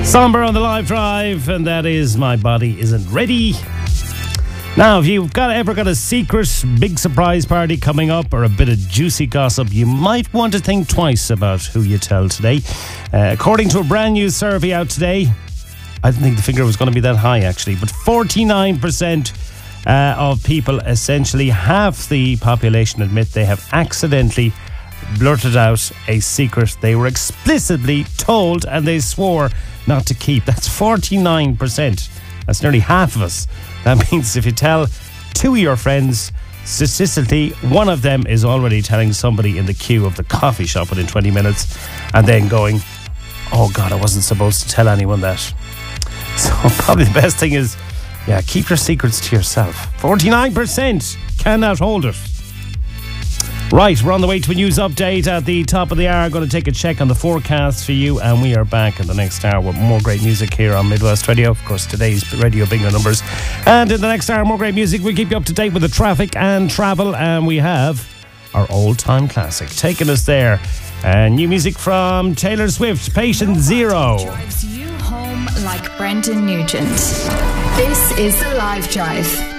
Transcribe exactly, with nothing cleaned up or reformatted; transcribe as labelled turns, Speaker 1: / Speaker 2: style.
Speaker 1: Somber on the live drive, and that is My Body Isn't Ready. Now, if you've got ever got a secret big surprise party coming up or a bit of juicy gossip, you might want to think twice about who you tell today. Uh, according to a brand new survey out today, I didn't think the figure was going to be that high actually, but forty-nine percent uh, of people, essentially half the population, admit they have accidentally blurted out a secret they were explicitly told and they swore not to keep. That's forty-nine percent. That's nearly half of us. That means if you tell two of your friends, statistically, one of them is already telling somebody in the queue of the coffee shop within twenty minutes and then going, oh God, I wasn't supposed to tell anyone that. So probably the best thing is, yeah, keep your secrets to yourself. forty-nine percent cannot hold it. Right, we're on the way to a news update at the top of the hour. Going to take a check on the forecast for you, and we are back in the next hour with more great music here on Midwest Radio. Of course, today's radio bingo numbers. And in the next hour, more great music. We'll keep you up to date with the traffic and travel, and we have our old-time classic taking us there. And new music from Taylor Swift, Patient Zero.
Speaker 2: Drives you home like Brendan Nugent. This is The Live Drive.